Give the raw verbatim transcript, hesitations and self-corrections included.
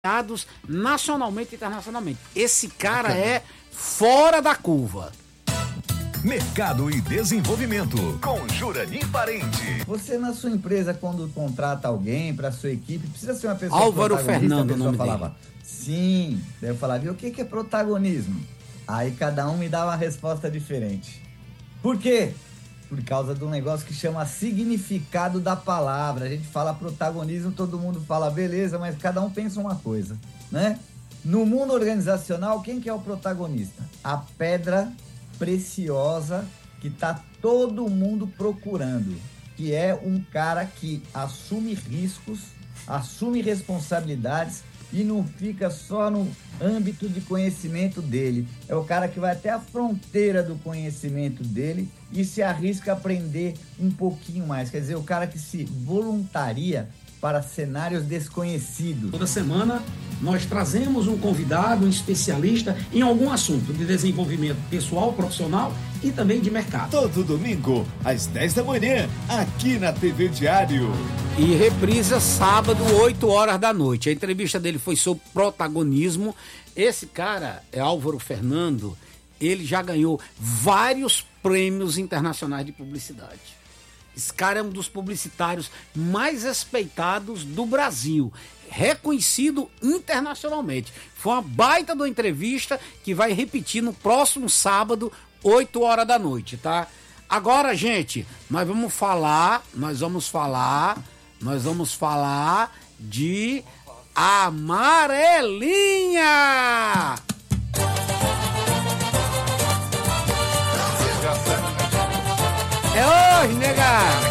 nacionalmente e internacionalmente. Esse cara é fora da curva. Mercado e Desenvolvimento, com Jurani Parente. Você, na sua empresa, quando contrata alguém para sua equipe, precisa ser uma pessoa Álvaro protagonista. Fernando, a pessoa nome falava, dele. sim. Daí eu falava, e o que que é protagonismo? Aí cada um me dava uma resposta diferente. Por quê? Por causa de um negócio que chama significado da palavra. A gente fala protagonismo, todo mundo fala beleza, mas cada um pensa uma coisa, né? No mundo organizacional, quem que é o protagonista? A pedra preciosa que tá todo mundo procurando, que é um cara que assume riscos, assume responsabilidades e não fica só no âmbito de conhecimento dele. É o cara que vai até a fronteira do conhecimento dele e se arrisca a aprender um pouquinho mais. Quer dizer, o cara que se voluntaria para cenários desconhecidos. Toda semana nós trazemos um convidado, um especialista em algum assunto de desenvolvimento pessoal, profissional e também de mercado. Todo domingo, às dez da manhã, aqui na T V Diário. E reprisa sábado, oito horas da noite. A entrevista dele foi sobre protagonismo. Esse cara é Álvaro Fernando. Ele já ganhou vários prêmios internacionais de publicidade. Esse cara é um dos publicitários mais respeitados do Brasil, reconhecido internacionalmente. Foi uma baita de uma entrevista que vai repetir no próximo sábado, oito horas da noite, tá? Agora, gente, nós vamos falar, nós vamos falar, nós vamos falar de Amarelinha! É hoje, nega!